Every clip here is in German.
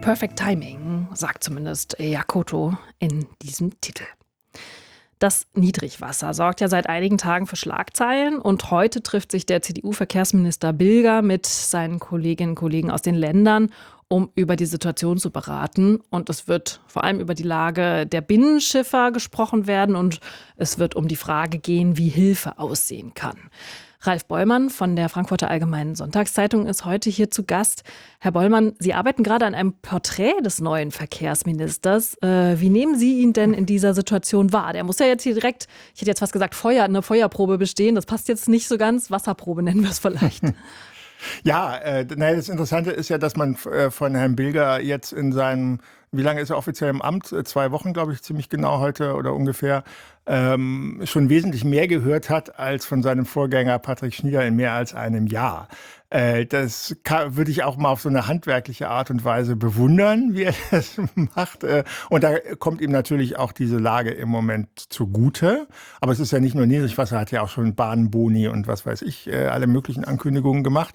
Perfect Timing, sagt zumindest Jakoto in diesem Titel. Das Niedrigwasser sorgt ja seit einigen Tagen für Schlagzeilen und heute trifft sich der CDU-Verkehrsminister Bilger mit seinen Kolleginnen und Kollegen aus den Ländern, um über die Situation zu beraten. Und es wird vor allem über die Lage der Binnenschiffer gesprochen werden und es wird um die Frage gehen, wie Hilfe aussehen kann. Ralf Bollmann von der Frankfurter Allgemeinen Sonntagszeitung ist heute hier zu Gast. Herr Bollmann, Sie arbeiten gerade an einem Porträt des neuen Verkehrsministers. Wie nehmen Sie ihn denn in dieser Situation wahr? Der muss ja jetzt hier direkt, ich hätte jetzt fast gesagt, eine Feuerprobe bestehen. Das passt jetzt nicht so ganz. Wasserprobe nennen wir es vielleicht. Ja, das Interessante ist ja, dass man von Herrn Bilger jetzt in seinem, wie lange ist er offiziell im Amt? 2 Wochen, glaube ich, ziemlich genau heute oder ungefähr, schon wesentlich mehr gehört hat als von seinem Vorgänger Patrick Schnieder in mehr als einem Jahr. Das würde ich auch mal auf so eine handwerkliche Art und Weise bewundern, wie er das macht. Und da kommt ihm natürlich auch diese Lage im Moment zugute. Aber es ist ja nicht nur Niedrigwasser, hat ja auch schon Bahnboni und was weiß ich, alle möglichen Ankündigungen gemacht.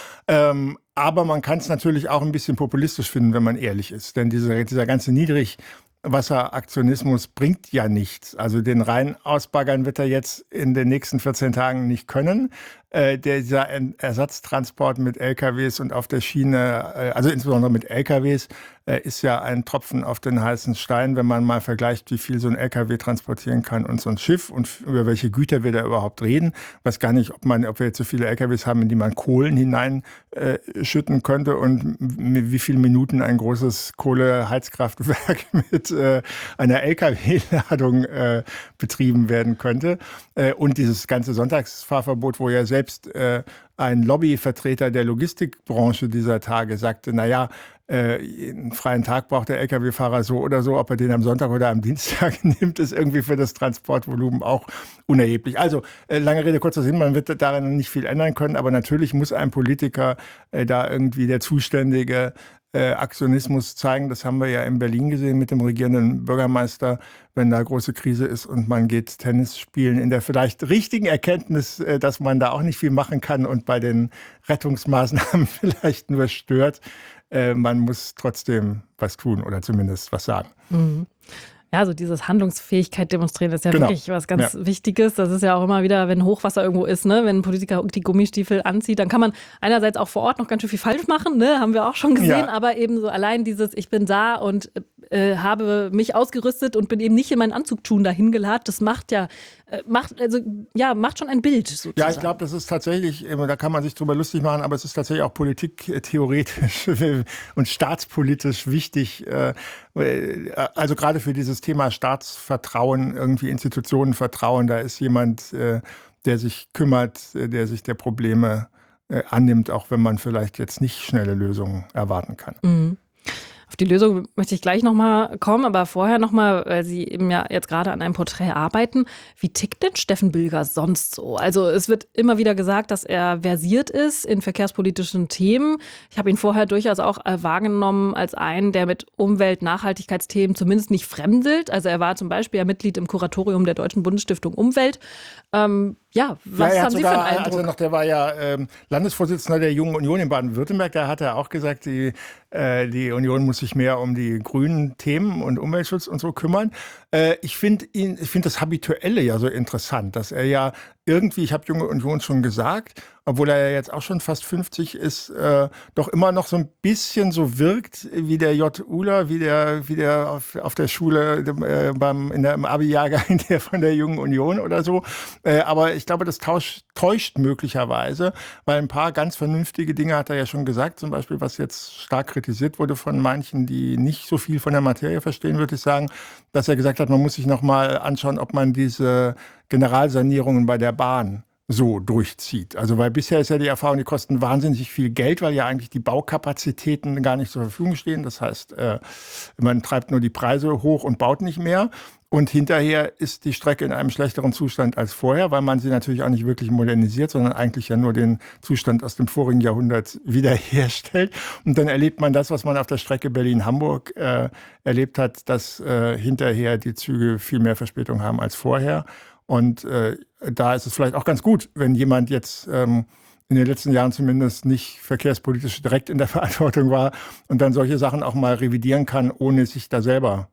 Aber man kann es natürlich auch ein bisschen populistisch finden, wenn man ehrlich ist. Denn dieser ganze Niedrigwasseraktionismus bringt ja nichts. Also den Rhein ausbaggern wird er jetzt in den nächsten 14 Tagen nicht können. Dieser Ersatztransport mit LKWs und auf der Schiene, also insbesondere mit LKWs, ist ja ein Tropfen auf den heißen Stein, wenn man mal vergleicht, wie viel so ein LKW transportieren kann und so ein Schiff und über welche Güter wir da überhaupt reden. Ich weiß gar nicht, ob wir jetzt so viele LKWs haben, in die man Kohlen hineinschütten könnte und wie viele Minuten ein großes Kohleheizkraftwerk mit einer LKW-Ladung betrieben werden könnte. Und dieses ganze Sonntagsfahrverbot, wo ja selbst ein Lobbyvertreter der Logistikbranche dieser Tage sagte, einen freien Tag braucht der Lkw-Fahrer so oder so, ob er den am Sonntag oder am Dienstag nimmt, ist irgendwie für das Transportvolumen auch unerheblich. Also lange Rede, kurzer Sinn, man wird daran nicht viel ändern können, aber natürlich muss ein Politiker da irgendwie der zuständige Aktionismus zeigen. Das haben wir ja in Berlin gesehen mit dem regierenden Bürgermeister, wenn da große Krise ist und man geht Tennis spielen in der vielleicht richtigen Erkenntnis, dass man da auch nicht viel machen kann und bei den Rettungsmaßnahmen vielleicht nur stört. Man muss trotzdem was tun oder zumindest was sagen. Mhm. Ja, also dieses Handlungsfähigkeit demonstrieren ist ja wirklich was ganz Wichtiges. Das ist ja auch immer wieder, wenn Hochwasser irgendwo ist, ne? Wenn ein Politiker die Gummistiefel anzieht, dann kann man einerseits auch vor Ort noch ganz schön viel falsch machen, ne? Haben wir auch schon gesehen, aber eben so allein dieses, ich bin da und habe mich ausgerüstet und bin eben nicht in meinen Anzugtun dahin geladen, das macht schon ein Bild sozusagen. Ja, ich glaube, das ist tatsächlich, da kann man sich drüber lustig machen, aber es ist tatsächlich auch politiktheoretisch und staatspolitisch wichtig, also gerade für dieses Thema Staatsvertrauen, irgendwie Institutionenvertrauen, da ist jemand, der sich kümmert, der sich der Probleme annimmt, auch wenn man vielleicht jetzt nicht schnelle Lösungen erwarten kann. Mhm. Auf die Lösung möchte ich gleich nochmal kommen, aber vorher nochmal, weil Sie eben ja jetzt gerade an einem Porträt arbeiten. Wie tickt denn Steffen Bilger sonst so? Also es wird immer wieder gesagt, dass er versiert ist in verkehrspolitischen Themen. Ich habe ihn vorher durchaus auch wahrgenommen als einen, der mit Umwelt-Nachhaltigkeitsthemen zumindest nicht fremdelt. Also er war zum Beispiel ja Mitglied im Kuratorium der Deutschen Bundesstiftung Umwelt. Was haben Sie für einen Eindruck? Der war ja Landesvorsitzender der Jungen Union in Baden-Württemberg. Da hat er auch gesagt, die Union muss sich mehr um die grünen Themen und Umweltschutz und so kümmern. Ich finde das Habituelle ja so interessant, dass er ja irgendwie, ich habe Junge Union schon gesagt, obwohl er ja jetzt auch schon fast 50 ist, doch immer noch so ein bisschen so wirkt wie der J. Uhler, wie der auf der Schule im Abi-Jahrgang der von der Jungen Union oder so. Aber ich glaube, das täuscht möglicherweise, weil ein paar ganz vernünftige Dinge hat er ja schon gesagt, zum Beispiel, was jetzt stark kritisiert wurde von manchen, die nicht so viel von der Materie verstehen, würde ich sagen, dass er gesagt hat, man muss sich noch mal anschauen, ob man diese Generalsanierungen bei der Bahn so durchzieht. Also weil bisher ist ja die Erfahrung, die kosten wahnsinnig viel Geld, weil ja eigentlich die Baukapazitäten gar nicht zur Verfügung stehen. Das heißt, man treibt nur die Preise hoch und baut nicht mehr. Und hinterher ist die Strecke in einem schlechteren Zustand als vorher, weil man sie natürlich auch nicht wirklich modernisiert, sondern eigentlich ja nur den Zustand aus dem vorigen Jahrhundert wiederherstellt. Und dann erlebt man das, was man auf der Strecke Berlin-Hamburg erlebt hat, dass hinterher die Züge viel mehr Verspätung haben als vorher. Und da ist es vielleicht auch ganz gut, wenn jemand jetzt in den letzten Jahren zumindest nicht verkehrspolitisch direkt in der Verantwortung war und dann solche Sachen auch mal revidieren kann, ohne sich da selber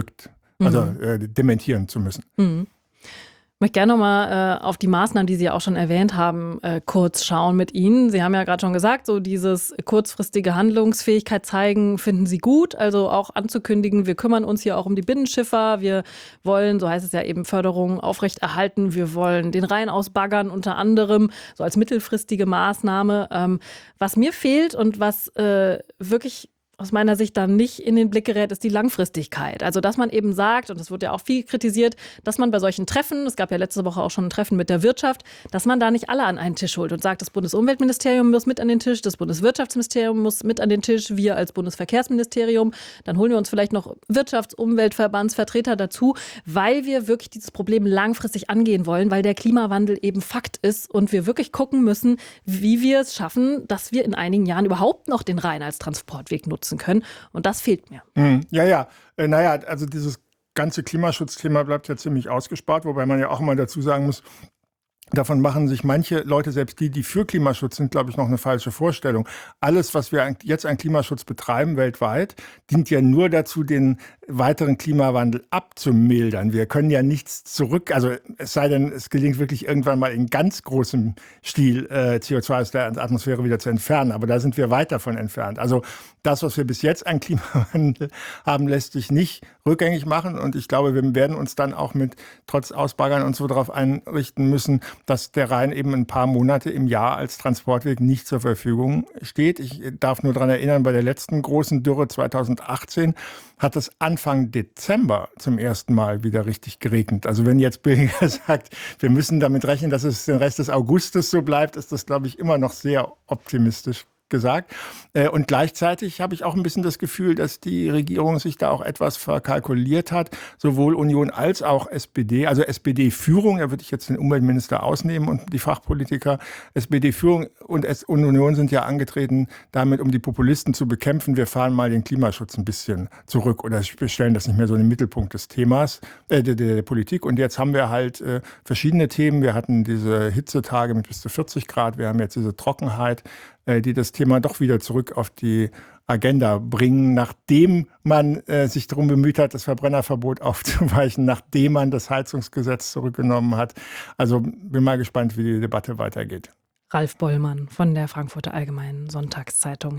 dementieren zu müssen. Mhm. Ich möchte gerne nochmal auf die Maßnahmen, die Sie ja auch schon erwähnt haben, kurz schauen mit Ihnen. Sie haben ja gerade schon gesagt, so dieses kurzfristige Handlungsfähigkeit zeigen, finden Sie gut. Also auch anzukündigen, wir kümmern uns hier auch um die Binnenschiffer. Wir wollen, so heißt es ja eben, Förderung aufrechterhalten. Wir wollen den Rhein ausbaggern, unter anderem, so als mittelfristige Maßnahme. Was mir fehlt und was wirklich aus meiner Sicht dann nicht in den Blick gerät, ist die Langfristigkeit. Also, dass man eben sagt, und das wird ja auch viel kritisiert, dass man bei solchen Treffen, es gab ja letzte Woche auch schon ein Treffen mit der Wirtschaft, dass man da nicht alle an einen Tisch holt und sagt, das Bundesumweltministerium muss mit an den Tisch, das Bundeswirtschaftsministerium muss mit an den Tisch, wir als Bundesverkehrsministerium, dann holen wir uns vielleicht noch Wirtschafts-, Umweltverbandsvertreter dazu, weil wir wirklich dieses Problem langfristig angehen wollen, weil der Klimawandel eben Fakt ist und wir wirklich gucken müssen, wie wir es schaffen, dass wir in einigen Jahren überhaupt noch den Rhein als Transportweg nutzen können. Und das fehlt mir. Naja, also dieses ganze Klimaschutzthema bleibt ja ziemlich ausgespart, wobei man ja auch immer dazu sagen muss, davon machen sich manche Leute, selbst die für Klimaschutz sind, glaube ich, noch eine falsche Vorstellung. Alles, was wir jetzt an Klimaschutz betreiben weltweit, dient ja nur dazu, den weiteren Klimawandel abzumildern. Wir können ja nichts zurück, also es sei denn, es gelingt wirklich irgendwann mal in ganz großem Stil CO2 aus der Atmosphäre wieder zu entfernen. Aber da sind wir weit davon entfernt. Also das, was wir bis jetzt an Klimawandel haben, lässt sich nicht rückgängig machen. Und ich glaube, wir werden uns dann auch trotz Ausbaggern und so darauf einrichten müssen, dass der Rhein eben ein paar Monate im Jahr als Transportweg nicht zur Verfügung steht. Ich darf nur daran erinnern, bei der letzten großen Dürre 2018 hat es Anfang Dezember zum ersten Mal wieder richtig geregnet. Also wenn jetzt Billiger sagt, wir müssen damit rechnen, dass es den Rest des Augustes so bleibt, ist das, glaube ich, immer noch sehr optimistisch gesagt. Und gleichzeitig habe ich auch ein bisschen das Gefühl, dass die Regierung sich da auch etwas verkalkuliert hat, sowohl Union als auch SPD. Also SPD-Führung, da würde ich jetzt den Umweltminister ausnehmen und die Fachpolitiker. SPD-Führung und Union sind ja angetreten, damit um die Populisten zu bekämpfen. Wir fahren mal den Klimaschutz ein bisschen zurück oder stellen das nicht mehr so in den Mittelpunkt des Themas, der Politik. Und jetzt haben wir halt verschiedene Themen. Wir hatten diese Hitzetage mit bis zu 40 Grad. Wir haben jetzt diese Trockenheit, die das Thema doch wieder zurück auf die Agenda bringen, nachdem man sich darum bemüht hat, das Verbrennerverbot aufzuweichen, nachdem man das Heizungsgesetz zurückgenommen hat. Also bin mal gespannt, wie die Debatte weitergeht. Ralf Bollmann von der Frankfurter Allgemeinen Sonntagszeitung.